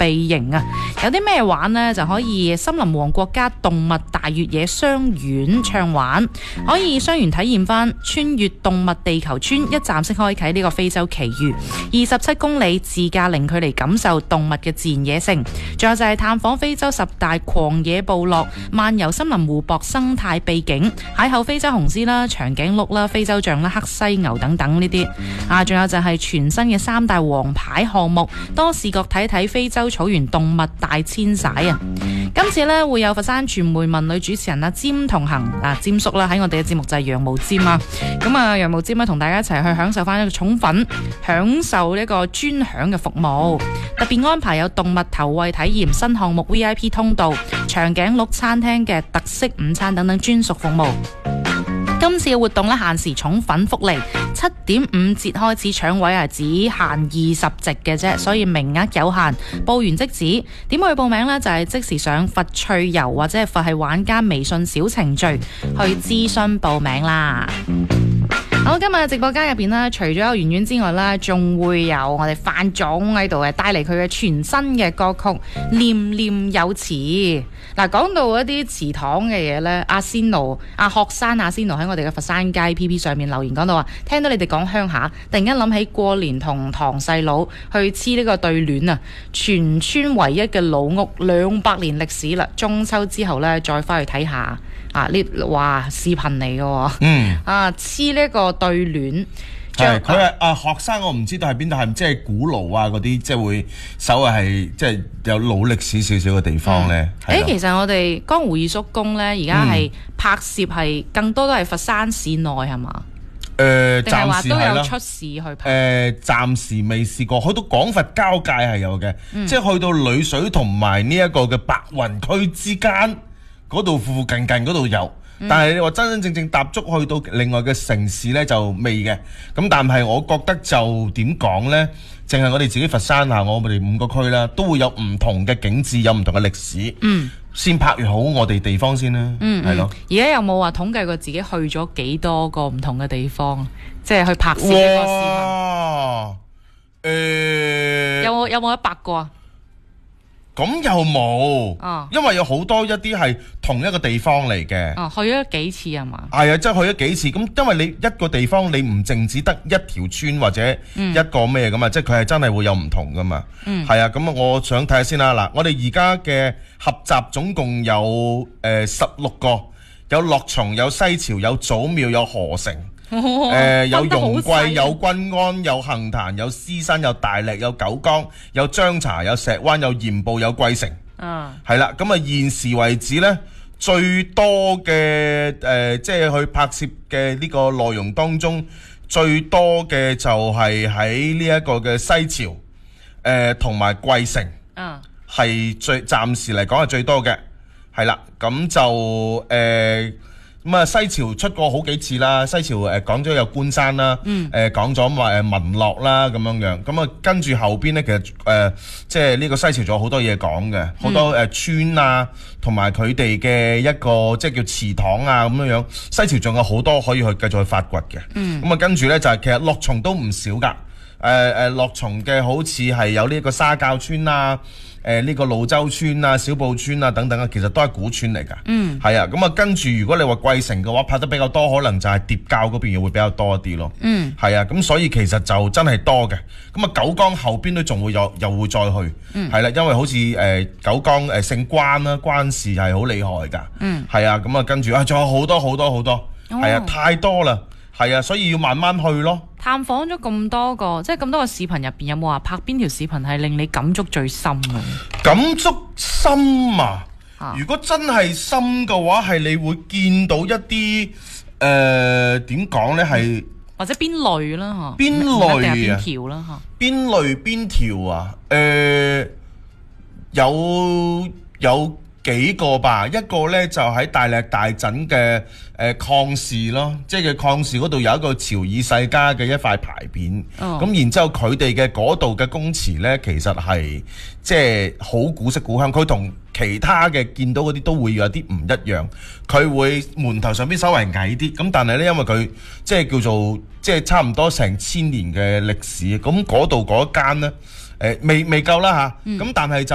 地形啊。有啲咩玩呢？就可以森林王國家動物大越野雙園暢玩，可以雙園體驗翻穿越動物地球村，一站式開啟呢個非洲奇遇，27公里自駕零距離感受動物嘅自然野性，仲有就係探訪非洲10大狂野部落，漫遊森林湖泊生態秘境，邂逅非洲雄獅啦、長頸鹿啦、非洲象啦、黑犀牛等等呢啲啊，仲有就係全新嘅3大王牌項目，多視覺睇睇非洲草原動物大遷徙啊！今次呢，會有佛山傳媒文旅主持人詹同行詹叔啦，喺我哋嘅節目就係羊毛尖啊！咁啊，羊毛尖同大家一齊去享受翻一個寵粉，享受呢個專享嘅服務，特別安排有動物投餵體驗、新項目 VIP 通道、長頸鹿餐廳嘅特色午餐等等專屬服務。今次嘅活動限時寵粉福利，7.5折開始搶位只限20席嘅啫，所以名額有限，報完即止。點去報名呢？就係即時上佛趣遊或者係佛系玩家微信小程序去諮詢報名啦。好，今日嘅直播間入邊呢，除咗有圓圓之外呢，仲會有我哋范總喺度帶嚟佢嘅全新嘅歌曲《念念有詞》。嗱，講到一啲祠堂嘅嘢呢，阿仙奴學生阿仙奴喺我哋嘅佛山街 PP 上面留言講到話，聽到你哋講鄉下，突然間諗起過年同堂細佬去黐呢個對聯啊！全村唯一嘅老屋，200年歷史啦，中秋之後呢，再翻去睇下。哇視頻嚟嘅喎，黐呢個對聯， 係佢係學生，我唔知道係邊度，係即係鼓樓啊嗰啲，即係會稍為係即係有老歷史少少嘅地方咧。 其實我哋江湖二叔公咧，而家係拍攝係更多都係佛山市內係嘛？ 暫時都有出市去拍。暫時未試過，去到廣佛交界係有嘅，即係去到濠水同埋呢一個嘅白雲區之間。嗰度附近嗰度有，但係你話真真正踏足去到另外嘅城市呢，就未嘅。咁但係我覺得就點講呢？淨係我哋自己佛山我哋5個區啦，都會有唔同嘅景緻，有唔同嘅歷史。先拍好我哋地方先啦。係咯。而家有冇話統計過自己去咗幾多個唔同嘅地方，即係去拍攝呢個視頻？有冇100個啊？咁又冇，因為有好多一啲係同一個地方嚟嘅。 去咗幾次係嘛？ 係啊，即係去咗幾次。咁因為你一個地方你唔淨止得一條村或者一個咩噶嘛，即係佢係真係會有唔同噶嘛。係啊，咁我想睇下先啦。嗱，我哋而家嘅合集總共有16個，有樂松、有西樵、有祖廟、有河城。有容桂、有均安、有杏壇、有獅山、有大瀝、有九江、有張槎、有石灣、有鹽步、有桂城。係啦，咁現時為止呢，最多嘅即係去拍攝嘅呢個內容當中，最多嘅就係喺呢一個嘅西樵，同埋桂城，係暫時嚟講係最多嘅。係啦，咁就西樵出過好幾次啦，西樵講咗有官山啦，講咗文樂啦咁樣，咁跟住後邊呢，其實即係呢個西樵仲有好多嘢講嘅，好多村啊，同埋佢哋嘅一個即係叫祠堂啊咁樣，西樵仲有好多可以去繼續去發掘嘅。咁跟住呢，就係其實樂松都唔少噶，樂松嘅好似係有呢個沙滘村啊。呢個瀘州村啊、小埔村啊等等啊，其實都係古村嚟㗎。係啊，咁跟住如果你話桂城嘅話，拍得比較多，可能就係疊坳嗰邊會比較多一啲咯。係啊，咁所以其實就真係多嘅。咁九江後邊都仲會又會再去。係啦，因為好似九江姓關啦，關氏係好厲害㗎。係啊，咁跟住仲有好多好多好多。係啊，太多啦。係啊，所以要慢慢去咯。 探訪咗咁多個，即係咁多個視頻入邊，有冇話拍邊條視頻係令你感觸最深啊？ 感觸深啊！如果真係深嘅話，係你會見到一啲點講呢？係或者邊類啦嚇？ 邊類啊？ 邊條啦嚇？邊類邊條啊？有幾個吧，一個呢就喺大瀝大鎮嘅抗市咯，即係抗市嗰度有一個朝爾世家嘅一塊牌匾，咁然之後佢哋嘅嗰度嘅公祠呢，其實係即係好古色古香，佢同其他嘅見到嗰啲都會有啲唔一樣，佢會門頭上邊稍微矮啲，咁但係呢，因為佢即係叫做即係差唔多成1000年嘅歷史，咁嗰度嗰間呢，未夠啦嚇，咁但係就